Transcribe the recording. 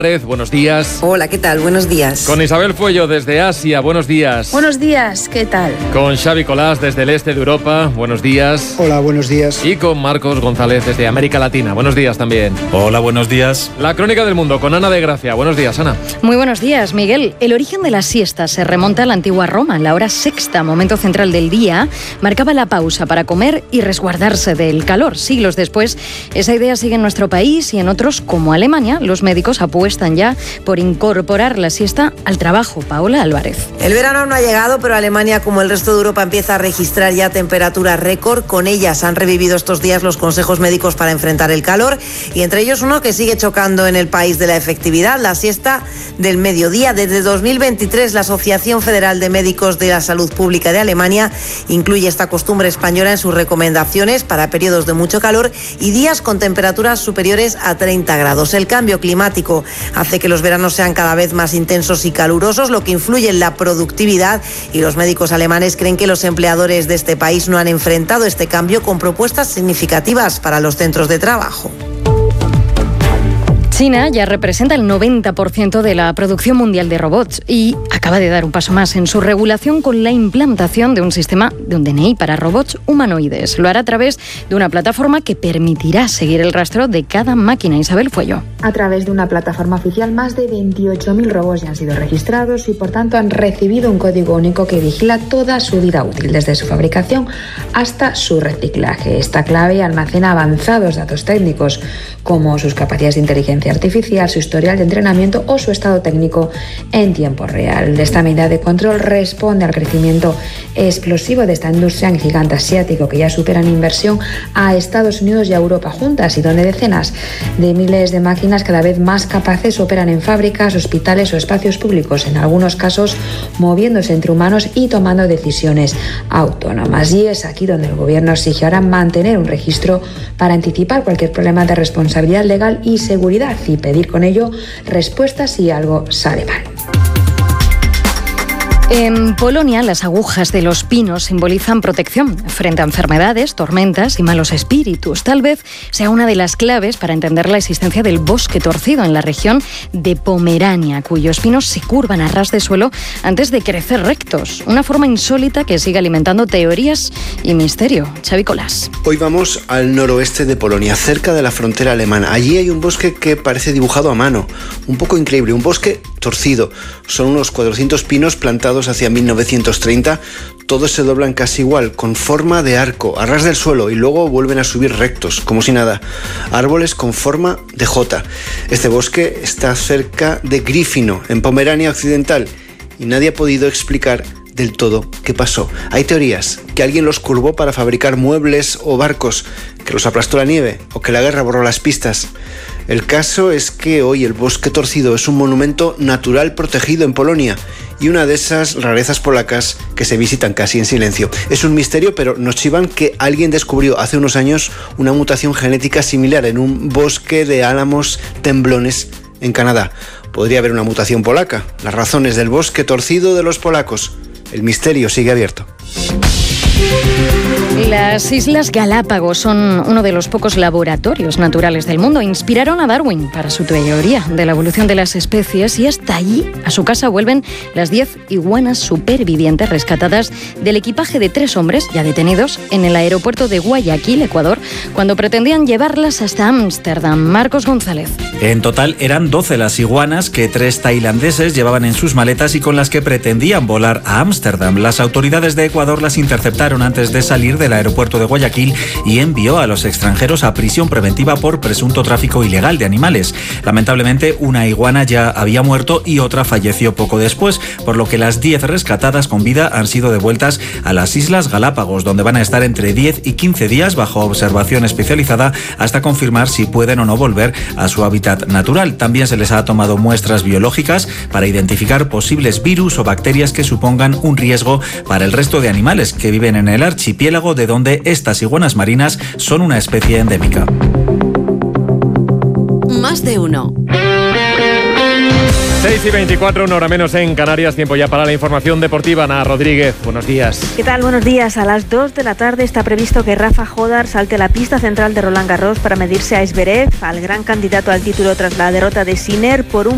Buenos días. Hola, ¿qué tal? Buenos días. Con Isabel Fuello desde Asia, buenos días. Buenos días, ¿qué tal? Con Xavi Colás desde el este de Europa, buenos días. Hola, buenos días. Y con Marcos González desde América Latina, buenos días también. Hola, buenos días. La crónica del mundo con Ana de Gracia, buenos días, Ana. Muy buenos días, Miguel. El origen de la siesta se remonta a la antigua Roma. La hora sexta, momento central del día, marcaba la pausa para comer y resguardarse del calor. Siglos después, esa idea sigue en nuestro país y en otros, como Alemania, los médicos apuestan ya por incorporar la siesta al trabajo. Paola Álvarez. El verano no ha llegado, pero Alemania, como el resto de Europa, empieza a registrar ya temperaturas récord. Con ellas han revivido estos días los consejos médicos para enfrentar el calor, y entre ellos uno que sigue chocando en el país de la efectividad, la siesta del mediodía. Desde 2023, la Asociación Federal de Médicos de la Salud Pública de Alemania incluye esta costumbre española en sus recomendaciones para periodos de mucho calor y días con temperaturas superiores a 30 grados. El cambio climático hace que los veranos sean cada vez más intensos y calurosos, lo que influye en la productividad, y los médicos alemanes creen que los empleadores de este país no han enfrentado este cambio con propuestas significativas para los centros de trabajo. China ya representa el 90% de la producción mundial de robots y acaba de dar un paso más en su regulación con la implantación de un sistema de un DNI para robots humanoides. Lo hará a través de una plataforma que permitirá seguir el rastro de cada máquina. Isabel Fuello. A través de una plataforma oficial, más de 28.000 robots ya han sido registrados y, por tanto, han recibido un código único que vigila toda su vida útil, desde su fabricación hasta su reciclaje. Esta clave almacena avanzados datos técnicos, como sus capacidades de inteligencia artificial, su historial de entrenamiento o su estado técnico en tiempo real. Esta medida de control responde al crecimiento explosivo de esta industria en gigante asiático, que ya supera en inversión a Estados Unidos y a Europa juntas, y donde decenas de miles de máquinas cada vez más capaces operan en fábricas, hospitales o espacios públicos, en algunos casos moviéndose entre humanos y tomando decisiones autónomas. Y es aquí donde el gobierno exige ahora mantener un registro para anticipar cualquier problema de responsabilidad legal y seguridad, y pedir con ello respuestas si algo sale mal. En Polonia, las agujas de los pinos simbolizan protección frente a enfermedades, tormentas y malos espíritus. Tal vez sea una de las claves para entender la existencia del bosque torcido en la región de Pomerania, cuyos pinos se curvan a ras de suelo antes de crecer rectos. Una forma insólita que sigue alimentando teorías y misterio. Xavi Colás. Hoy vamos al noroeste de Polonia, cerca de la frontera alemana. Allí hay un bosque que parece dibujado a mano. Un poco increíble, un bosque torcido. Son unos 400 pinos plantados hacia 1930, todos se doblan casi igual, con forma de arco, a ras del suelo, y luego vuelven a subir rectos, como si nada. Árboles con forma de J. Este bosque está cerca de Gryfino, en Pomerania Occidental, y nadie ha podido explicar del todo qué pasó. Hay teorías, que alguien los curvó para fabricar muebles o barcos, que los aplastó la nieve, o que la guerra borró las pistas. El caso es que hoy el bosque torcido es un monumento natural protegido en Polonia, y una de esas rarezas polacas que se visitan casi en silencio. Es un misterio, pero nos chivan que alguien descubrió hace unos años una mutación genética similar en un bosque de álamos temblones en Canadá. Podría haber una mutación polaca. Las razones del bosque torcido de los polacos. El misterio sigue abierto. Las Islas Galápagos son uno de los pocos laboratorios naturales del mundo. Inspiraron a Darwin para su teoría de la evolución de las especies, y hasta allí, a su casa, vuelven las 10 iguanas supervivientes rescatadas del equipaje de 3 hombres ya detenidos en el aeropuerto de Guayaquil, Ecuador, cuando pretendían llevarlas hasta Ámsterdam. Marcos González. En total eran 12 las iguanas que 3 tailandeses llevaban en sus maletas y con las que pretendían volar a Ámsterdam. Las autoridades de Ecuador las interceptaron antes de salir del aeropuerto de Guayaquil y envió a los extranjeros a prisión preventiva por presunto tráfico ilegal de animales. Lamentablemente, una iguana ya había muerto y otra falleció poco después, por lo que las 10 rescatadas con vida han sido devueltas a las Islas Galápagos, donde van a estar entre 10 y 15 días bajo observación especializada hasta confirmar si pueden o no volver a su hábitat natural. También se les ha tomado muestras biológicas para identificar posibles virus o bacterias que supongan un riesgo para el resto de animales que viven en el archipiélago, de donde estas iguanas marinas son una especie endémica. Más de uno. 6:24, una hora menos en Canarias. Tiempo ya para la información deportiva. Ana Rodríguez, buenos días. ¿Qué tal? Buenos días. A las 2 de la tarde está previsto que Rafa Jodar salte a la pista central de Roland Garros para medirse a Zverev, al gran candidato al título tras la derrota de Sinner por un